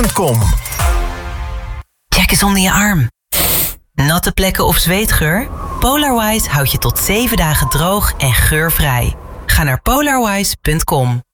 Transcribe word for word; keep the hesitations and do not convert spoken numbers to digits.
punt com. Check eens onder je arm. Natte plekken of zweetgeur? Polarwise houdt je tot zeven dagen droog en geurvrij. Ga naar polarwise punt com.